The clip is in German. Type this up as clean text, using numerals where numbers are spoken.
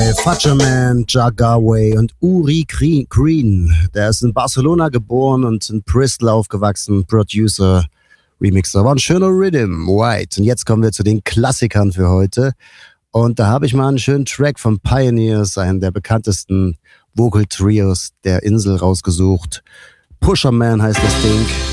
Futcherman, Jagaway und Uri Green. Der ist in Barcelona geboren und in Bristol aufgewachsen. Producer, Remixer. War ein schöner Rhythm, White. Und jetzt kommen wir zu den Klassikern für heute. Und da habe ich mal einen schönen Track von Pioneers, einen der bekanntesten Vocal Trios der Insel, rausgesucht. Pusherman heißt das Ding.